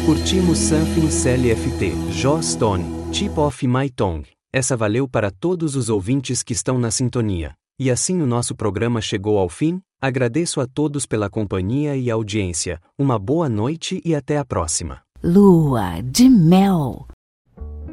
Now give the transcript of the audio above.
Curtimos Something Sally FT, Joss Stone, Tip of My Tongue. Essa valeu para todos os ouvintes que estão na sintonia. E assim o nosso programa chegou ao fim. Agradeço a todos pela companhia e audiência. Uma boa noite e até a próxima. Lua de mel.